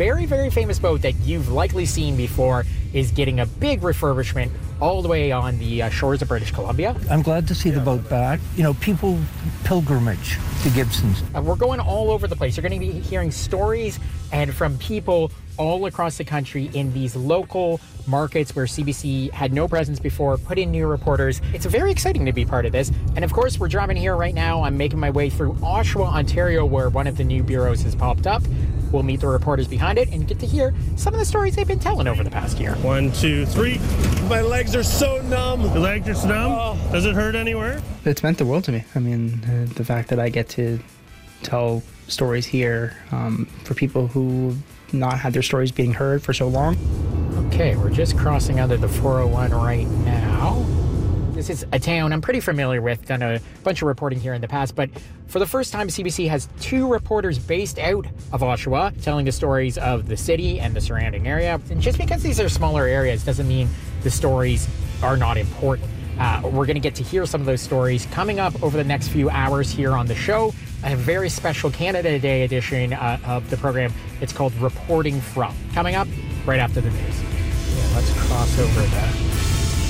very, very famous boat that you've likely seen before is getting a big refurbishment all the way on the shores of British Columbia. I'm glad to see the boat back. You know, people pilgrimage to Gibson's. We're going all over the place. You're going to be hearing stories and from people all across the country in these local markets where CBC had no presence before, put in new reporters. It's very exciting to be part of this. And of course, we're driving here right now. I'm making my way through Oshawa, Ontario, where one of the new bureaus has popped up. We'll meet the reporters behind it and get to hear some of the stories they've been telling over the past year. 1, 2, 3. My legs are so numb. Your legs are so numb? Oh. Does it hurt anywhere? It's meant the world to me. I mean, the fact that I get to tell stories here for people who not had their stories being heard for so long. Okay, we're just crossing under the 401 right now. This is a town I'm pretty familiar with, done a bunch of reporting here in the past, but for the first time, CBC has 2 reporters based out of Oshawa telling the stories of the city and the surrounding area. And just because these are smaller areas doesn't mean the stories are not important. We're going to get to hear some of those stories coming up over the next few hours here on the show. A very special Canada Day edition of the program. It's called Reporting From. Coming up right after the news. Yeah, let's cross over that.